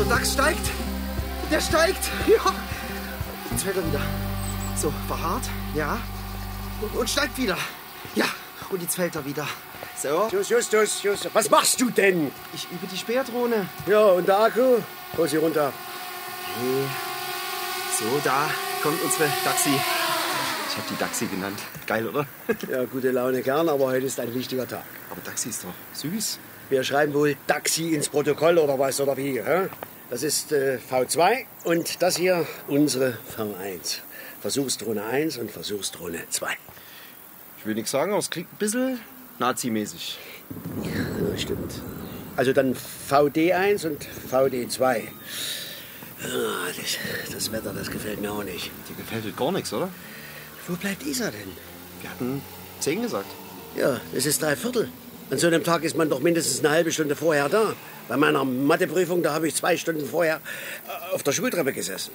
Dachs steigt. Der steigt. Ja. Jetzt fällt er wieder. So, verharrt. Ja. Und steigt wieder. Ja. Und jetzt fällt er wieder. So. Justus. Was machst du denn? Ich übe die Speerdrohne. Ja, und der Akku? Hol sie runter. Okay. So, da kommt unsere Daxi. Ich habe die Daxi genannt. Geil, oder? Ja, gute Laune gern, aber heute ist ein wichtiger Tag. Aber Daxi ist doch süß. Wir schreiben wohl Daxi ins Protokoll oder was oder wie, hä? Das ist V2 und das hier unsere V1. Versuchsdrohne 1 und Versuchsdrohne 2. Ich will nichts sagen, aber es klingt ein bisschen Nazi-mäßig. Ja, stimmt. Also dann VD1 und VD2. Ah, das Wetter, das gefällt mir auch nicht. Dir gefällt heute gar nichts, oder? Wo bleibt Isa denn? Wir hatten 10 gesagt. Ja, es ist 3/4. An so einem Tag ist man doch mindestens eine halbe Stunde vorher da. Bei meiner Matheprüfung, da habe ich 2 Stunden vorher auf der Schultreppe gesessen.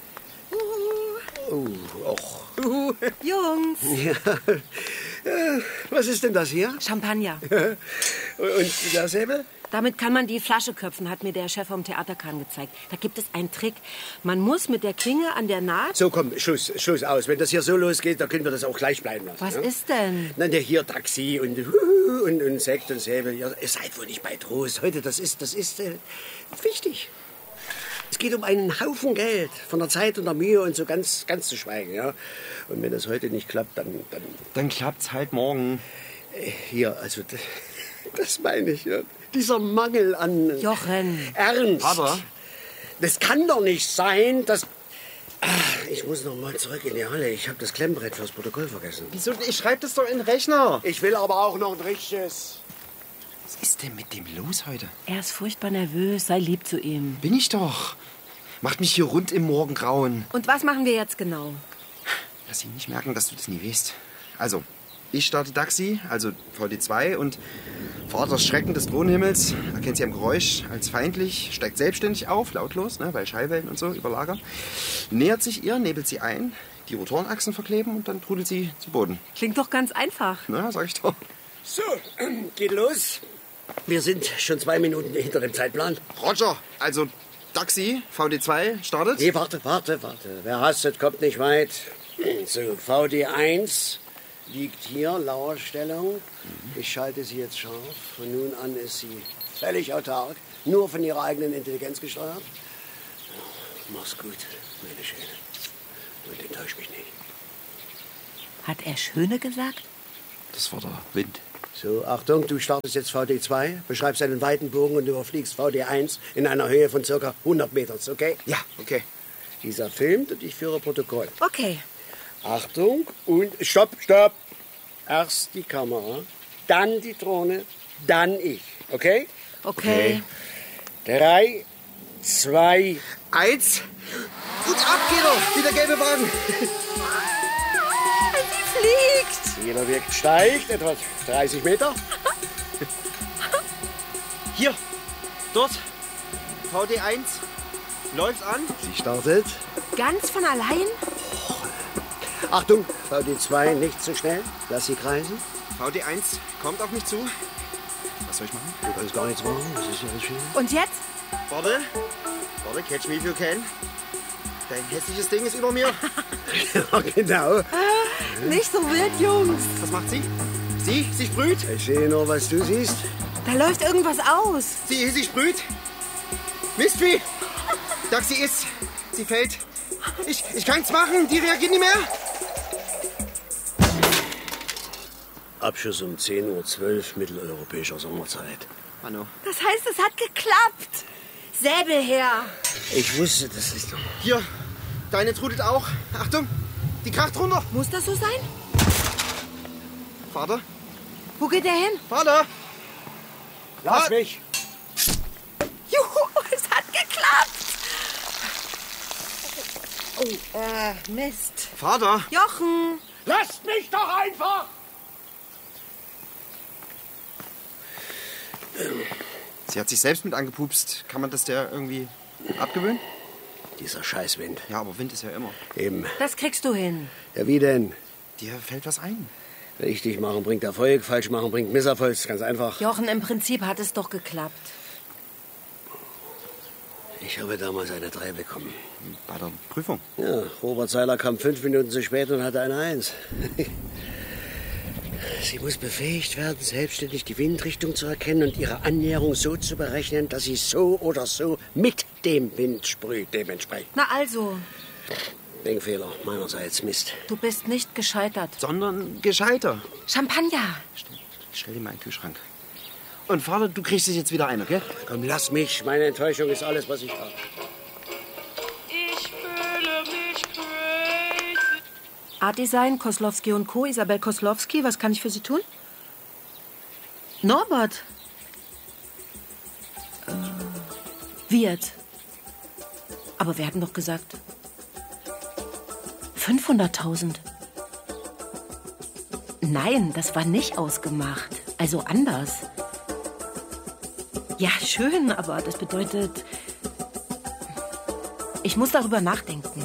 Oh, och. Jungs. Ja. Was ist denn das hier? Champagner. Und der Säbel? Damit kann man die Flasche köpfen, hat mir der Chef vom Theaterkahn gezeigt. Da gibt es einen Trick. Man muss mit der Klinge an der Naht... So, komm, Schluss aus. Wenn das hier so losgeht, dann können wir das auch gleich bleiben lassen. Was ja? ist denn? Na, hier Taxi und Sekt und Säbel. Ja, ihr seid wohl nicht bei Trost. Heute, das ist wichtig. Es geht um einen Haufen Geld, von der Zeit und der Mühe und so ganz zu schweigen. Ja? Und wenn das heute nicht klappt, dann... Dann klappt's halt morgen. Hier, also, das meine ich. Ja. Dieser Mangel an... Jochen. Ernst. Aber... Das kann doch nicht sein, dass... Ach, ich muss noch mal zurück in die Halle. Ich habe das Klemmbrett fürs Protokoll vergessen. Wieso? Ich schreibe das doch in den Rechner. Ich will aber auch noch ein richtiges. Was ist denn mit dem los heute? Er ist furchtbar nervös. Sei lieb zu ihm. Bin ich doch. Macht mich hier rund im Morgengrauen. Und was machen wir jetzt genau? Lass ihn nicht merken, dass du das nie weißt. Also, ich starte Daxi, also VD2, und Vater das Schrecken des Drohnenhimmels erkennt sie am Geräusch als feindlich, steigt selbstständig auf, lautlos, ne, weil Schallwellen und so überlagern, nähert sich ihr, nebelt sie ein, die Rotorenachsen verkleben und dann trudelt sie zu Boden. Klingt doch ganz einfach. Na, sag ich doch. So, geht los. Wir sind schon 2 Minuten hinter dem Zeitplan. Roger, also Daxi, VD2, startet. Nee, warte. Wer hastet, kommt nicht weit. So, VD1 liegt hier, Lauerstellung. Ich schalte sie jetzt scharf. Von nun an ist sie völlig autark, nur von ihrer eigenen Intelligenz gesteuert. Mach's gut, meine Schöne. Und enttäusch mich nicht. Hat er Schöne gesagt? Das war der Wind. So, Achtung, du startest jetzt VD2, beschreibst einen weiten Bogen und überfliegst VD1 in einer Höhe von ca. 100 Metern, okay? Ja, okay. Dieser filmt und ich führe Protokoll. Okay. Achtung und Stopp. Erst die Kamera, dann die Drohne, dann ich, okay? Okay. 3, 2... 1. Und ab geht er, wie der gelbe Wagen. Sie fliegt. Jeder Weg steigt, etwa 30 Meter. Hier, dort, VD1, läuft an. Sie startet. Ganz von allein? Achtung, VD2, nicht zu schnell. Lass sie kreisen. VD1 kommt auf mich zu. Was soll ich machen? Du kannst gar nichts machen, das ist ja alles schön. Und jetzt? Warte, catch me if you can. Dein hässliches Ding ist über mir. Ja, genau. Nicht so wild, Jungs. Was macht sie? Sie sprüht. Ich sehe nur, was du siehst. Da läuft irgendwas aus. Sie sprüht. Mistvieh. Daxi ist. Sie fällt. Ich kann nichts machen. Die reagieren nicht mehr. Abschuss um 10:12 Uhr mitteleuropäischer Sommerzeit. Manu. Das heißt, es hat geklappt. Säbel her. Ich wusste, das ist doch... Hier, deine trudelt auch. Achtung, die kracht runter. Muss das so sein? Vater? Wo geht der hin? Vater! Lass mich! Juhu, es hat geklappt. Oh, Mist. Vater! Jochen. Lasst mich doch einfach! Sie hat sich selbst mit angepupst. Kann man das der irgendwie abgewöhnen? Dieser Scheißwind. Ja, aber Wind ist ja immer. Eben. Das kriegst du hin. Ja, wie denn? Dir fällt was ein. Richtig machen bringt Erfolg, falsch machen bringt Misserfolg. Ist ganz einfach. Jochen, im Prinzip hat es doch geklappt. Ich habe damals eine 3 bekommen. Bei der Prüfung? Ja, Robert Seiler kam 5 Minuten zu spät und hatte eine 1. Sie muss befähigt werden, selbstständig die Windrichtung zu erkennen und ihre Annäherung so zu berechnen, dass sie so oder so mit dem Wind sprüht, dementsprechend. Na also, Denkfehler meinerseits, Mist. du bist nicht gescheitert. Sondern gescheiter. Champagner. Stell dir mal in den Kühlschrank. Und Vater, du kriegst es jetzt wieder ein, okay? Komm, lass mich. Meine Enttäuschung ist alles, was ich habe. Ich fühle mich crazy. Artdesign, Koslowski und Co. Isabel Koslowski, was kann ich für Sie tun? Norbert. Wie jetzt? Aber wir hatten doch gesagt 500.000. Nein, das war nicht ausgemacht. Also anders. Ja, schön, aber das bedeutet, ich muss darüber nachdenken.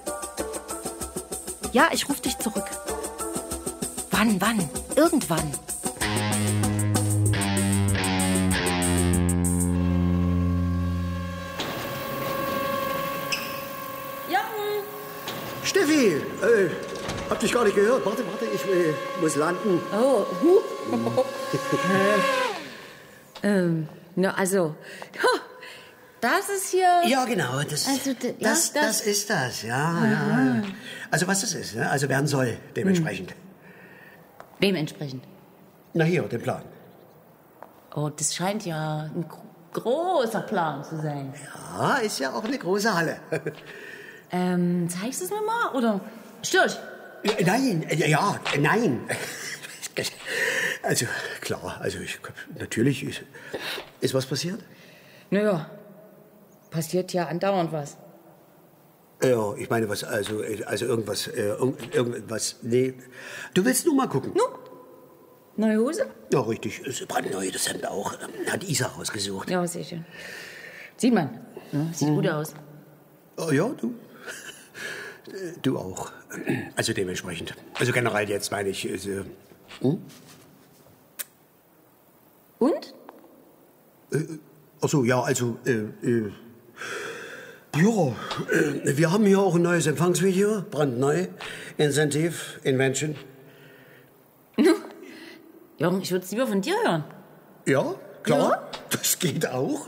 Ja, ich rufe dich zurück. Wann? Irgendwann. Steffi, hab dich gar nicht gehört. Warte, ich muss landen. Oh, na, also, das ist hier... Ja, genau. Das ist das, ja. Also, was das ist, ne? Also, werden soll, dementsprechend. Wem entsprechend? Na, hier, den Plan. Oh, das scheint ja ein großer Plan zu sein. Ja, ist ja auch eine große Halle. Zeigst du es mir mal, oder? Störch? Nein. Also, klar, natürlich ist was passiert. Naja, passiert ja andauernd was. Ja, ich meine, irgendwas, nee. Du willst nur mal gucken? Neue Hose? Ja, richtig, ist brandneu, das Hemd auch. Hat Isa rausgesucht. Ja, sehr schön. Sieht man. Ja, sieht gut aus. Oh, ja, du auch. Also dementsprechend. Also generell jetzt meine ich... Und? Ach so, ja, also... wir haben hier auch ein neues Empfangsvideo, brandneu. Incentive, Invention. Jürgen, ich würde es lieber von dir hören. Ja, klar, das geht auch.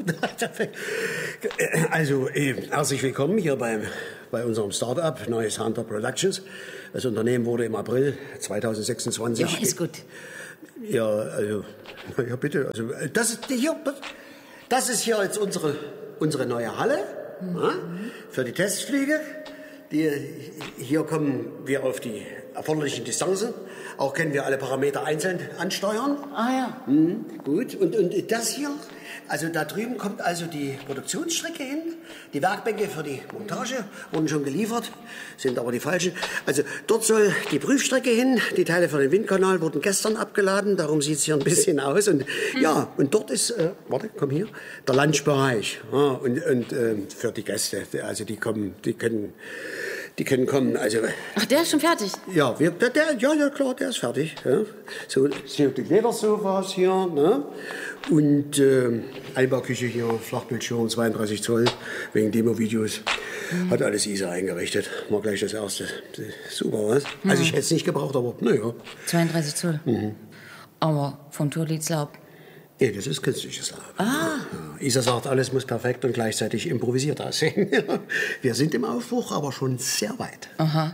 Also, herzlich willkommen hier bei unserem Start-up, Neues Hunter Productions. Das Unternehmen wurde im April 2026... Ja, ist gut. Ja, also, ja bitte. Also, das ist hier jetzt unsere neue Halle für die Testflüge. Hier kommen wir auf die erforderlichen Distanzen. Auch können wir alle Parameter einzeln ansteuern. Ah ja. Gut. Und das hier, also da drüben kommt also die Produktionsstrecke hin. Die Werkbänke für die Montage wurden schon geliefert, sind aber die falschen. Also dort soll die Prüfstrecke hin. Die Teile für den Windkanal wurden gestern abgeladen. Darum sieht es hier ein bisschen aus. Und ja, und dort ist, warte, komm hier, der Lunchbereich. Ja, und für die Gäste, also die können kommen. Also, Ach, der ist schon fertig? ja, ja, klar, der ist fertig. Ja. So die Ledersofas hier, ne? Und Einbauküche hier, Flachbildschirm, 32 Zoll, wegen Demo-Videos. Hat alles Isa eingerichtet. War gleich das Erste. Super, was? Also ich hätte es nicht gebraucht, aber naja. 32 Zoll. Aber vom Turlitz Laub. Nee, das ist künstliches Laub. Ja, Isa sagt, alles muss perfekt und gleichzeitig improvisiert aussehen. Wir sind im Aufbruch, aber schon sehr weit. Aha.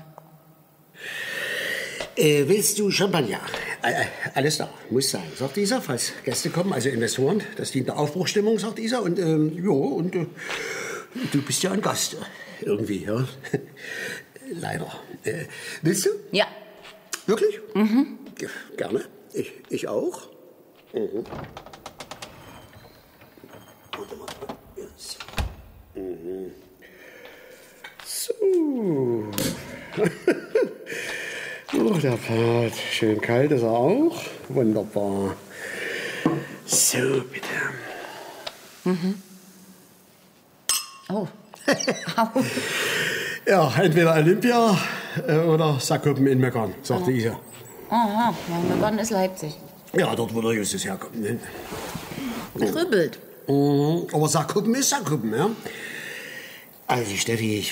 Willst du Champagner? Alles da, muss sein, sagt Isa, falls Gäste kommen, also Investoren. Das dient der Aufbruchsstimmung, sagt Isa. Und du bist ja ein Gast, irgendwie, ja. Leider. Willst du? Ja. Wirklich? Gerne. Ich auch. Warte mal. Yes. So. Oh, der Part. Schön kalt ist er auch. Wunderbar. So, bitte. Oh. Au. Ja, entweder Olympia oder Sackhuppen in Meckern, sagte Isa. Aha, Meckern ist Leipzig. Ja, dort, wo der Justus herkommt. Ne? Kribbelt. Aber Sackhuppen ist Sackhuppen, ja. Also, Steffi,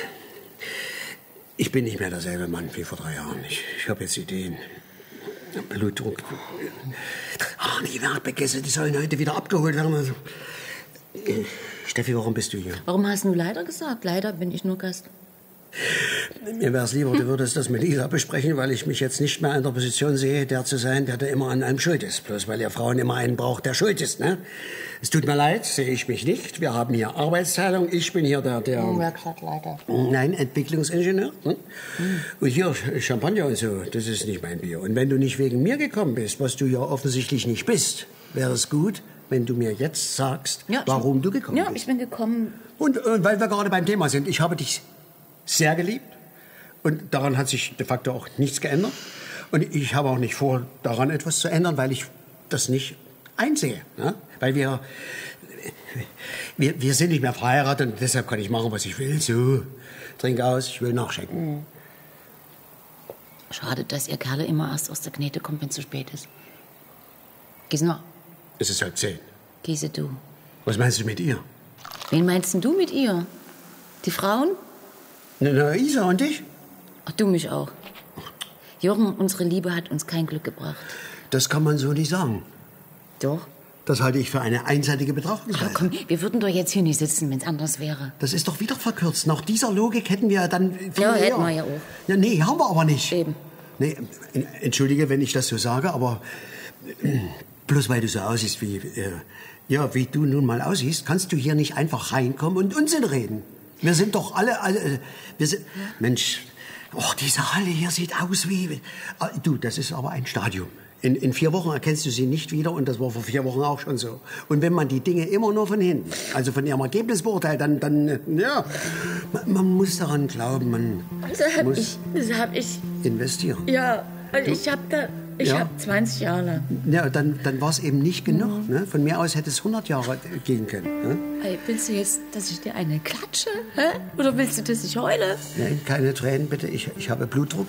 ich bin nicht mehr derselbe Mann wie vor 3 Jahren. Ich habe jetzt Ideen. Blutdruck. Ach, die Wertbegäste, die sollen heute wieder abgeholt werden. Also, Steffi, warum bist du hier? Warum hast du leider gesagt? Leider bin ich nur Gast. Mir wäre es lieber, du würdest das mit Isa besprechen, weil ich mich jetzt nicht mehr in der Position sehe, der zu sein, der da immer an einem schuld ist. Bloß weil ihr Frauen immer einen braucht, der schuld ist, ne? Es tut mir leid, sehe ich mich nicht. Wir haben hier Arbeitsteilung. Ich bin hier der Werkstattleiter. Nein, Entwicklungsingenieur. Hm? Und hier Champagner und so, das ist nicht mein Bier. Und wenn du nicht wegen mir gekommen bist, was du ja offensichtlich nicht bist, wäre es gut, wenn du mir jetzt sagst, warum du gekommen bist. Ja, ich bin gekommen. Und weil wir gerade beim Thema sind, ich habe dich sehr geliebt. Und daran hat sich de facto auch nichts geändert. Und ich habe auch nicht vor, daran etwas zu ändern, weil ich das nicht einsehe. Ne? Weil wir sind nicht mehr verheiratet und deshalb kann ich machen, was ich will. So, trink aus, ich will nachschenken. Schade, dass ihr Kerle immer erst aus der Knete kommt, wenn es zu spät ist. Geh's noch? Es ist 9:30. Gehse du. Was meinst du mit ihr? Wen meinst denn du mit ihr? Die Frauen? Na, Isa und ich? Ach, du mich auch. Jochen, unsere Liebe hat uns kein Glück gebracht. Das kann man so nicht sagen. Doch. Das halte ich für eine einseitige Aber Betrachtungsweise. komm, wir würden doch jetzt hier nicht sitzen, wenn es anders wäre. Das ist doch wieder verkürzt. Nach dieser Logik hätten wir dann viel Ja, eher. hätten wir ja auch. Ja, nee, haben wir aber nicht. Eben. Nee, entschuldige, wenn ich das so sage, aber bloß weil du so aussiehst wie du nun mal aussiehst, kannst du hier nicht einfach reinkommen und Unsinn reden. Wir sind doch alle wir sind, Mensch, diese Halle hier sieht aus wie... Du, das ist aber ein Stadium. In 4 Wochen erkennst du sie nicht wieder und das war vor 4 Wochen auch schon so. Und wenn man die Dinge immer nur von hinten, also von ihrem Ergebnis beurteilt, dann man muss daran glauben, man muss investieren. Ja, und ich habe 20 Jahre lang. Ja, dann war es eben nicht genug. Ne? Von mir aus hätte es 100 Jahre gehen können. Ne? Hey, willst du jetzt, dass ich dir eine klatsche? Hä? Oder willst du, dass ich heule? Nein, keine Tränen, bitte. Ich habe Blutdruck.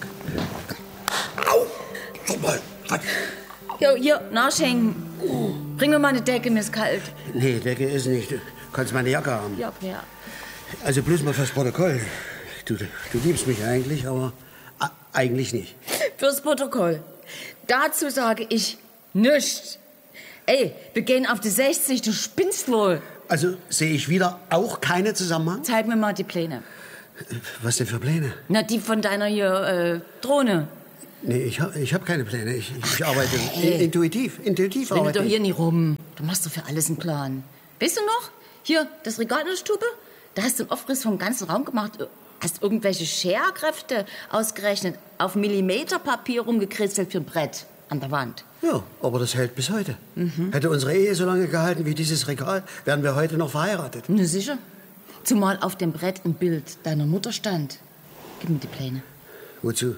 Au! Guck mal, was? Jo, hier, nachschenken. Bring mir mal eine Decke, mir ist kalt. Nee, Decke ist nicht. Du kannst meine Jacke haben. Ja, ja. Also bloß mal fürs Protokoll. Du liebst mich eigentlich, aber eigentlich nicht. Fürs Protokoll. Dazu sage ich nichts. Ey, wir gehen auf die 60, du spinnst wohl. Also sehe ich wieder auch keine Zusammenhang? Zeig mir mal die Pläne. Was denn für Pläne? Na, die von deiner hier, Drohne. Nee, ich hab keine Pläne. Ich arbeite intuitiv Spinne arbeite doch ich. hier nie rum. Du machst doch für alles einen Plan. Weißt du noch? Hier, das Regal in der Stube. Da hast du einen Aufriss vom ganzen Raum gemacht. Hast irgendwelche Scherkräfte ausgerechnet. Auf Millimeterpapier rumgekritzelt für ein Brett an der Wand. Ja, aber das hält bis heute. Hätte unsere Ehe so lange gehalten wie dieses Regal, wären wir heute noch verheiratet. Na sicher. Zumal auf dem Brett ein Bild deiner Mutter stand. Gib mir die Pläne. Wozu?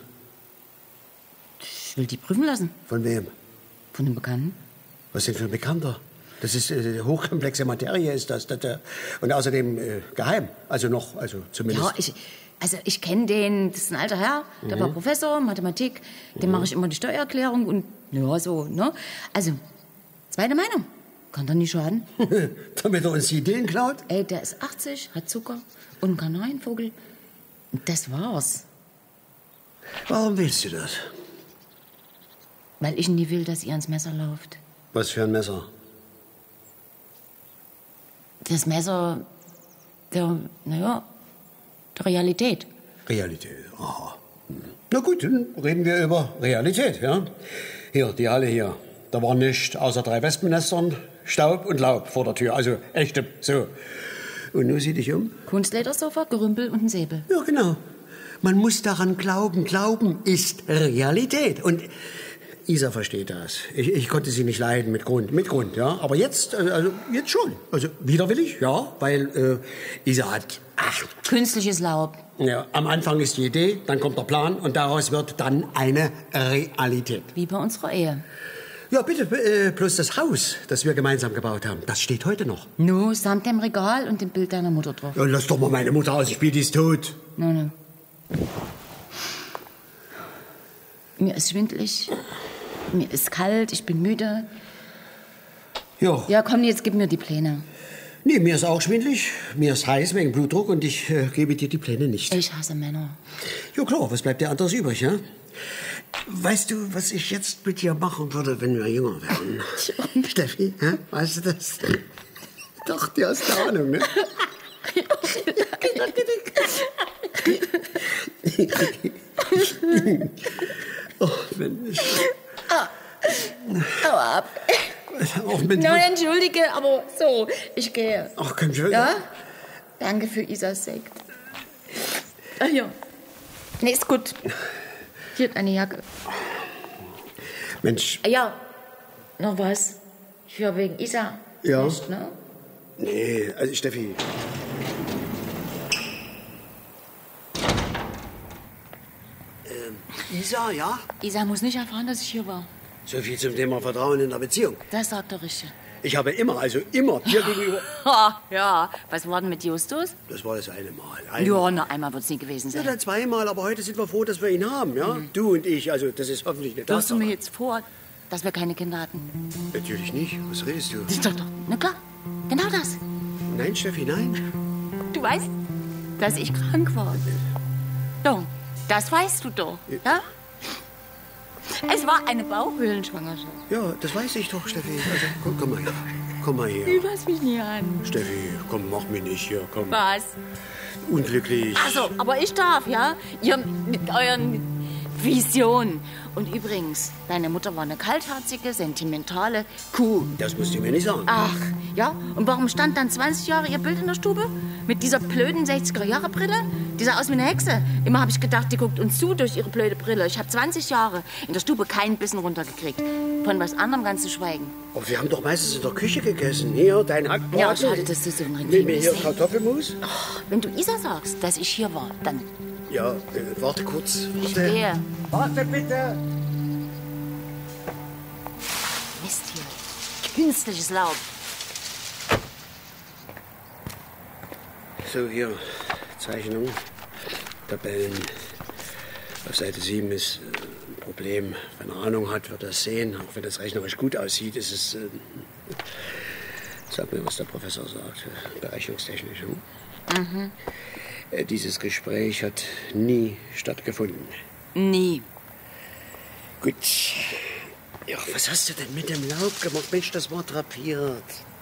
Ich will die prüfen lassen. Von wem? Von einem Bekannten. Was denn für ein Bekannter? Das ist hochkomplexe Materie, ist das. Und außerdem geheim. Also zumindest. Ja, ich kenne den. Das ist ein alter Herr. Der war Professor, Mathematik. Dem mache ich immer die Steuererklärung und ja, so, ne? Also, zweite Meinung. Kann doch nicht schaden. Damit er uns die Ideen klaut? Ey, der ist 80, hat Zucker und einen Kanarienvogel. Und das war's. Warum willst du das? Weil ich nie will, dass ihr ans Messer lauft. Was für ein Messer? Das Messer der Realität. Realität, aha. Na gut, dann reden wir über Realität, ja? Hier, die Halle hier. Da war nichts außer 3 Wespennestern, Staub und Laub vor der Tür. Also echtem, so. Und nun sieh dich um. Kunstledersofa, Gerümpel und ein Säbel. Ja, genau. Man muss daran glauben. Glauben ist Realität. Und Isa versteht das. Ich konnte sie nicht leiden mit Grund, ja. Aber jetzt schon. Also widerwillig, ja, weil Isa hat... Künstliches Laub. Ja, am Anfang ist die Idee, dann kommt der Plan und daraus wird dann eine Realität. Wie bei unserer Ehe. Ja, bitte, bloß das Haus, das wir gemeinsam gebaut haben, das steht heute noch. No, samt dem Regal und dem Bild deiner Mutter drauf. Ja, lass doch mal meine Mutter aus, ich spiel, die ist tot. No. Mir ist schwindelig. Mir ist kalt, ich bin müde. Ja. Ja, komm, jetzt gib mir die Pläne. Nee, mir ist auch schwindelig, mir ist heiß wegen Blutdruck und ich gebe dir die Pläne nicht. Ich hasse Männer. Ja klar, was bleibt dir anderes übrig, ja? Weißt du, was ich jetzt mit dir machen würde, wenn wir jünger wären? Steffi, hä? Weißt du das? Doch, die hast du Ahnung, ne? Oh, Mensch. Hau ab. Auch mit Nein, entschuldige, aber so, ich gehe. Ach, komm schon. Ja? Danke für Isas Sekt. Ach ja. Nee, ist gut. Hier, deine Jacke. Mensch, Ja, noch was? Für wegen Isa. Ja. Nicht, ne? nee, also Steffi. Isa, ja? Isa muss nicht erfahren, dass ich hier war. So viel zum Thema Vertrauen in der Beziehung. Das sagt er richtig. Ich habe immer dir gegenüber... Ja, was war denn mit Justus? Das war das eine Mal. Ja, noch einmal wird es nie gewesen Ja, sein. dann zweimal, aber heute sind wir froh, dass wir ihn haben, ja? Du und ich, also das ist hoffentlich eine Wirst du Tatsache. mir jetzt vor, dass wir keine Kinder hatten? Natürlich nicht. Was redest du? Das ist doch, na klar, genau das. Nein, Steffi, nein. Du weißt, dass ich krank war. Doch, das weißt du doch, ja? Es war eine Bauchhöhlenschwangerschaft. Ja, das weiß ich doch, Steffi. Also, komm mal her. Komm mal her. Du fasst mich nie an. Steffi, komm, mach mich nicht hier, komm. Was? Unglücklich. Also, aber ich darf, ja? Ihr mit euren Visionen. Und übrigens, deine Mutter war eine kaltherzige, sentimentale Kuh. Das musst du mir nicht sagen. Ach, ja? Und warum stand dann 20 Jahre ihr Bild in der Stube? Mit dieser blöden 60er-Jahre-Brille? Die sah aus wie eine Hexe. Immer habe ich gedacht, die guckt uns zu durch ihre blöde Brille. Ich habe 20 Jahre in der Stube keinen Bissen runtergekriegt. Von was anderem ganz zu schweigen. Aber wir haben doch meistens in der Küche gegessen. Hier, dein Hackbraten. Ja, schade, dass du so ein Nehmen Ring wir hier bist. Kartoffelmus? Wenn du Isa sagst, dass ich hier war, dann Ja, warte kurz. ich Warte. gehe. Warte bitte. Mist hier. Künstliches Laub. So, hier, Zeichnung, Tabellen. Auf Seite 7 ist ein Problem. Wenn er Ahnung hat, wird er es sehen. Auch wenn das rechnerisch gut aussieht, ist es... sag mir, was der Professor sagt. Berechnungstechnisch. Hm? Dieses Gespräch hat nie stattgefunden. Nie. Gut. Ja, was hast du denn mit dem Laub gemacht? Mensch, das war drapiert.